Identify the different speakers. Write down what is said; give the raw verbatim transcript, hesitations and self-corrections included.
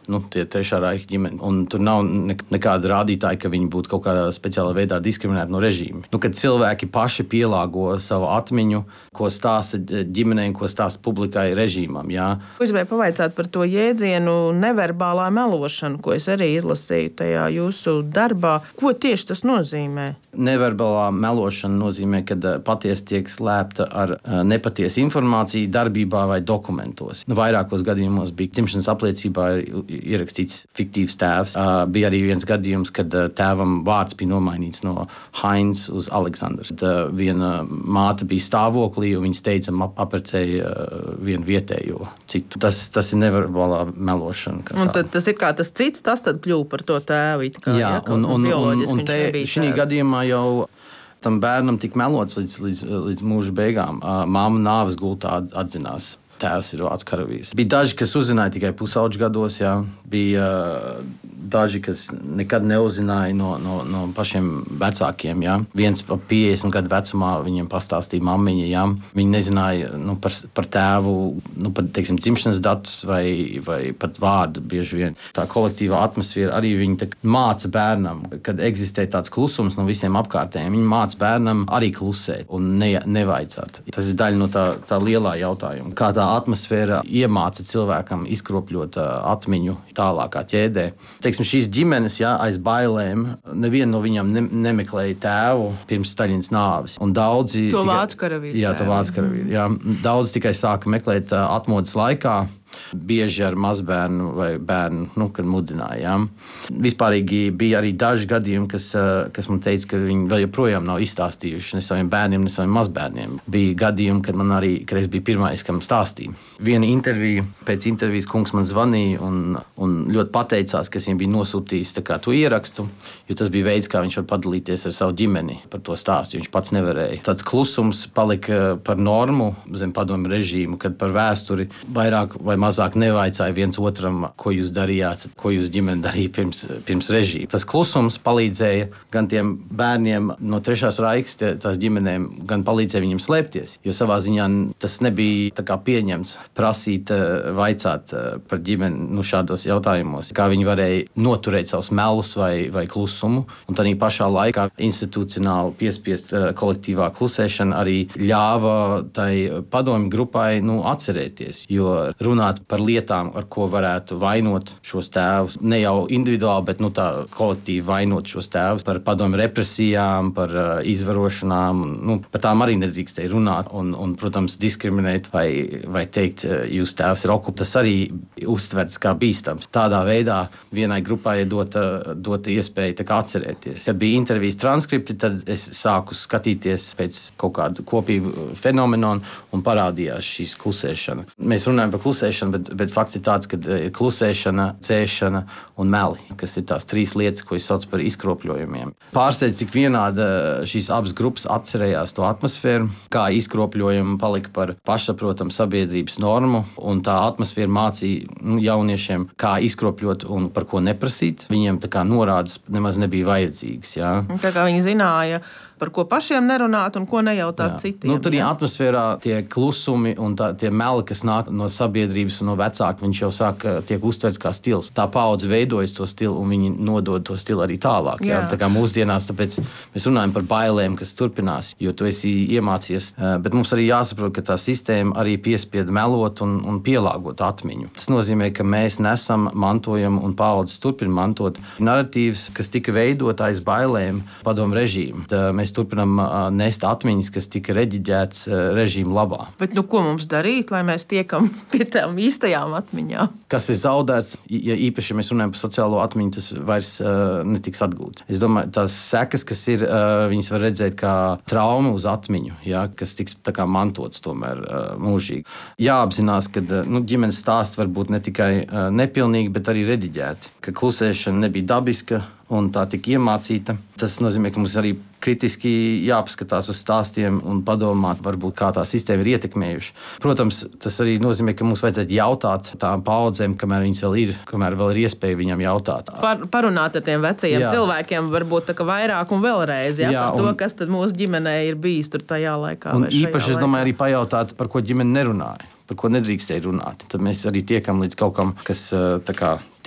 Speaker 1: nu, tie trešā Reicha ģimene. Un tur nav nekāda rādītāja, ka viņi būtu kaut kādā speciālā veidā diskriminēti no režīma. Nu, kad cilvēki paši pielāgo savu atmiņu, ko stāsta ģimenei, ko stāsta publikai režīmam. Jā.
Speaker 2: Es gribēju pavaicāt par to jēdzienu neverbālā melošana, ko es arī izlasīju tajā jūsu darbā. Ko tieši tas nozīmē?
Speaker 1: Neverbālā melošana nozīmē, ka patiesi tiek slēpta ar nepatiesu informāciju darbībā vai dokumentos. Nu, vairākos gadījumos bija dzimšanas apliecībā ierakstīts fiktīvs tēvs. Bija arī viens gadījums, kad tēvam vārds bija nomainīts no Hains uz Aleksandrs. Tad viena māte bija stāvoklī, un viņa steidzami apprecēja vienu vietējo citu. Tas, tas ir neverbālā melošana.
Speaker 2: Un tad tas ir kā tas cits, tas tad kļūst par to tēvu. Kā,
Speaker 1: jā,
Speaker 2: ja,
Speaker 1: un, un, un, un te šī gadījumā jau tam bērnam tika melots līdz, līdz, līdz mūža beigām. Māma nāves gultā atzinās. Tēvs ir vācu karavīrs. Bija daži, kas uzzināja tikai pusauģu gados. Jā. Bija uh, daži, kas nekad neuzzināja no, no, no pašiem vecākiem. Jā. Viens pa piecdesmit gadu vecumā viņiem pastāstīja mammiņa. Jā. Viņi nezināja nu, par, par tēvu, nu, par teiksim, dzimšanas datus vai, vai pat vārdu bieži vien. Tā kolektīvā atmosfēra arī viņi māca bērnam, kad eksistē tāds klusums no visiem apkārtējiem. Viņi māca bērnam arī klusēt un ne, nevaicāt. Tas ir daļa no tā, tā lielā jautājuma. Kā tā atmosfēra iemāca cilvēkam izkropļot atmiņu tālākā ķēdē. Teiksim, šīs ģimenes jā, aiz bailēm, neviena no viņām ne, nemeklēja tēvu pirms Staļina nāves. Un daudzi
Speaker 2: to vācu karavīru.
Speaker 1: Jā, to vācu karavīru. Jā, daudzi tikai sāka meklēt atmodas laikā. Bieži ar mazbērnu vai bērnu, nu, kad mudinājām. Vispārīgi bija arī daži gadījumi, kas, kas man teica, ka viņi vēl joprojām nav izstāstījuši ne saviem bērniem, ne saviem mazbērniem. Bija gadījumi, kad man arī kreiz bija pirmais, kam stāstīja. Viena intervija, pēc intervijas kungs man zvanīja un, un ļoti pateicās, ka viņam bija nosūtījis tā kā to ierakstu, jo tas bija veids, kā viņš var padalīties ar savu ģimeni par to stāstu, jo viņš pats nevarēja. Tāds klusums palika par normu zem padomju režīmu, kad par vēsturi vairāk vai mazāk nevaicāja viens otram, ko jūs darījāt, ko jūs ģimene darīja pirms, pirms režīma. Tas klusums palīdzēja gan tiem bērniem no trešās Reichas, tās ģimenēm, gan palīdzēja viņiem slēpties. Jo savā ziņā tas nebija tā kā pieņemts prasīt, vaicāt par ģimeni nu, šādos jautājumos. Kā viņi varēja noturēt savus melus vai, vai klusumu. Un tādā pašā laikā institucionāli piespiest kolektīvā klusēšana arī ļāva tai padomju grupai nu, atcerēties. Jo runāt par lietām, ar ko varētu vainot šos tēvus. Ne jau individuāli, bet nu, tā kolektīvi vainot šos tēvus par padomju represijām, par uh, izvarošanām. Nu, par tām arī nedrīkstēja runāt un, un, protams, diskriminēt vai, vai teikt, uh, jūs tēvs ir okupants. Tas arī uztverts kā bīstams. Tādā veidā vienai grupai dota, dota iespēja tā kā atcerēties. Kad bija intervijas transkripti, tad es sāku skatīties pēc kaut kādu kopīgu fenomenu un parādījās šīs klusēšana. Mēs runājam par klusēšanu, Bet, bet fakts ir tāds, ka ir klusēšana, cēšana un meli, kas ir tās trīs lietas, ko es saucu par izkropļojumiem. Pārsteidz, cik vienāda šīs abas grupas atcerējās to atmosfēru, kā izkropļojumi palika par pašsaprotamu sabiedrības normu, un tā atmosfēra mācīja nu, jauniešiem, kā izkropļot un par ko neprasīt. Viņiem tā kā norādes nemaz nebija vajadzīgas. Jā.
Speaker 2: Tā kā viņi zināja, par ko pašiem nerunāt un ko nejautāt jā. Citiem.
Speaker 1: Nu, tad jā, atmosfērā tie klusumi un tā, tie meli, kas nāk no sabiedrības un no vecāka, viņš jau sāk tiek uztverts kā stils. Tā paudze veidojas to stilu un viņi nodod to stilu arī tālāk. Jā. Jā. Tā kā mūsdienās, tāpēc mēs runājam par bailēm, kas turpinās, jo tu esi iemācījies. Bet mums arī jāsaprot, ka tā sistēma arī piespied melot un, un pielāgot atmiņu. Tas nozīmē, ka mēs nesam, mantojam un paudzes turpina mantot narratīvs, kas tika veidot aiz bailēm padomu režīmu. Tā mēs turpinām nest atmiņas, kas tika reģiģēts režīma labā.
Speaker 2: Bet nu, ko mums darīt, lai mēs tiekam pie tām īstajām atmiņām?
Speaker 1: Kas ir zaudēts, ja īpaši, ja mēs runājam par sociālo atmiņu, tas vairs uh, netiks atgūts. Es domāju, tās sekas, kas ir, uh, viņas var redzēt kā trauma uz atmiņu, ja, kas tiks tā kā mantots tomēr uh, mūžīgi. Jāapzinās, ka uh, nu, ģimenes stāsts var būt ne tikai uh, nepilnīgi, bet arī reģiģēti. Ka klusēšana nebija dabiska un tā tika iemācīta. Tas nozīmē, ka mums arī kritiski jāpaskatās uz stāstiem un padomāt, varbūt kā tā sistēma ir ietekmējuši. Protams, tas arī nozīmē, ka mums vajadzētu jautāt tām paudzēm, kamēr viņas vēl ir, kamēr vēl ir iespēja viņam jautāt.
Speaker 2: Par, parunāt ar tiem vecajiem jā. Cilvēkiem varbūt tā kā vairāk un vēlreiz, jā, jā, par to, un, kas tad mūsu ģimenē ir bijis tur tajā laikā.
Speaker 1: Un īpaši, es domāju, arī pajautāt, par ko ģimene nerunāja, par ko nedrīkstēja runāt. Tad mēs arī tiekam līdz kaut kam, kas tā kā